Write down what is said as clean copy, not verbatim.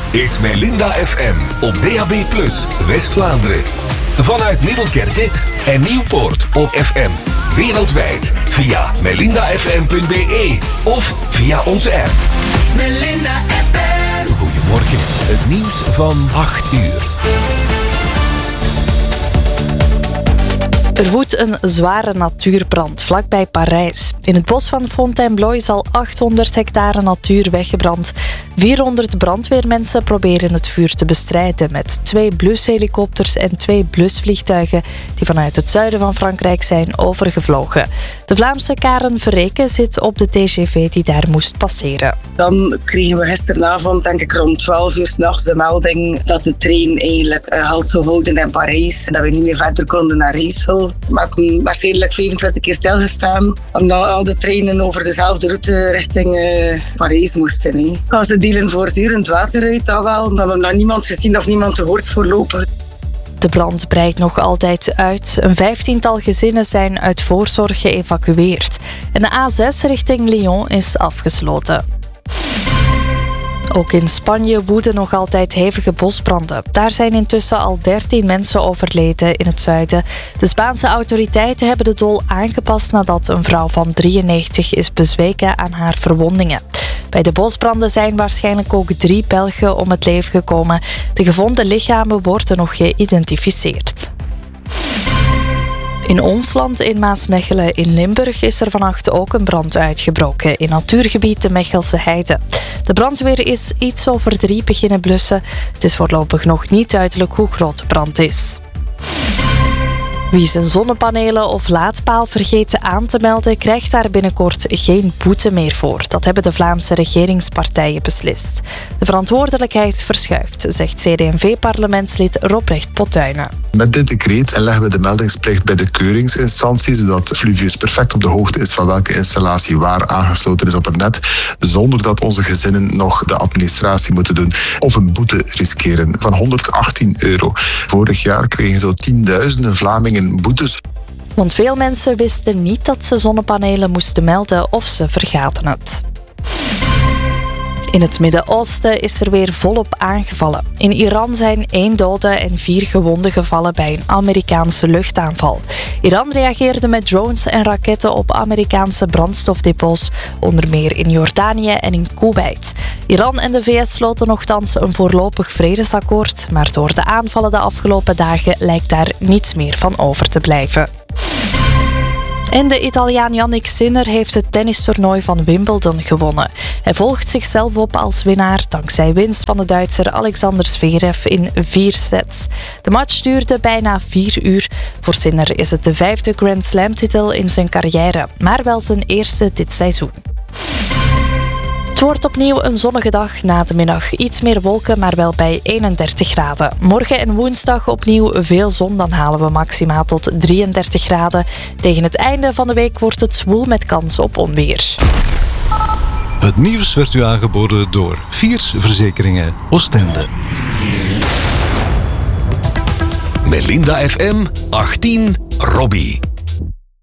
is Melinda FM op DAB+, West-Vlaanderen. Vanuit Middelkerke en Nieuwpoort op FM. Wereldwijd via melindafm.be of via onze app. Melinda FM. Goedemorgen, het nieuws van 8 uur. Er woedt een zware natuurbrand vlakbij Parijs. In het bos van Fontainebleau is al 800 hectare natuur weggebrand. 400 brandweermensen proberen het vuur te bestrijden met 2 blushelikopters en 2 blusvliegtuigen die vanuit het zuiden van Frankrijk zijn overgevlogen. De Vlaamse Karen Verreken zit op de TGV die daar moest passeren. Dan kregen we gisteravond, denk ik rond 12 uur 's nachts, de melding dat de trein eigenlijk halt zou houden in Parijs en dat we niet meer verder konden naar Rijssel. We hebben waarschijnlijk 25 keer stilgestaan, omdat al de treinen over dezelfde route richting Parijs moesten. Als ze delen voortdurend water uit, dan wel. Dan hebben we nog niemand gezien of niemand gehoord voorlopig. De brand breidt nog altijd uit. Een 15-tal gezinnen zijn uit voorzorg geëvacueerd. En de A6 richting Lyon is afgesloten. Ook in Spanje woeden nog altijd hevige bosbranden. Daar zijn intussen al 13 mensen overleden in het zuiden. De Spaanse autoriteiten hebben de doel aangepast nadat een vrouw van 93 is bezweken aan haar verwondingen. Bij de bosbranden zijn waarschijnlijk ook 3 Belgen om het leven gekomen. De gevonden lichamen worden nog geïdentificeerd. In ons land, in Maasmechelen in Limburg, is er vannacht ook een brand uitgebroken in natuurgebied de Mechelse Heide. De brandweer is iets over 3 beginnen blussen. Het is voorlopig nog niet duidelijk hoe groot de brand is. Wie zijn zonnepanelen of laadpaal vergeet aan te melden, krijgt daar binnenkort geen boete meer voor. Dat hebben de Vlaamse regeringspartijen beslist. De verantwoordelijkheid verschuift, zegt CD&V-parlementslid Robrecht Pottuinen. Met dit decreet leggen we de meldingsplicht bij de keuringsinstantie, zodat Fluvius perfect op de hoogte is van welke installatie waar aangesloten is op het net, zonder dat onze gezinnen nog de administratie moeten doen of een boete riskeren van €118. Vorig jaar kregen zo tienduizenden Vlamingen boetes. Want veel mensen wisten niet dat ze zonnepanelen moesten melden of ze vergaten het. In het Midden-Oosten is er weer volop aangevallen. In Iran zijn 1 dode en 4 gewonden gevallen bij een Amerikaanse luchtaanval. Iran reageerde met drones en raketten op Amerikaanse brandstofdepots, onder meer in Jordanië en in Kuwait. Iran en de VS sloten nochtans een voorlopig vredesakkoord, maar door de aanvallen de afgelopen dagen lijkt daar niets meer van over te blijven. En de Italiaan Jannik Sinner heeft het tennistoernooi van Wimbledon gewonnen. Hij volgt zichzelf op als winnaar dankzij winst van de Duitser Alexander Zverev in 4 sets. De match duurde bijna 4 uur. Voor Sinner is het de 5e Grand Slam-titel in zijn carrière, maar wel zijn eerste dit seizoen. Het wordt opnieuw een zonnige dag. Na de middag iets meer wolken, maar wel bij 31 graden. Morgen en woensdag opnieuw veel zon, dan halen we maxima tot 33 graden. Tegen het einde van de week wordt het zwoel met kans op onweer. Het nieuws werd u aangeboden door Viers Verzekeringen Oostende. Melinda FM 18 Robbie.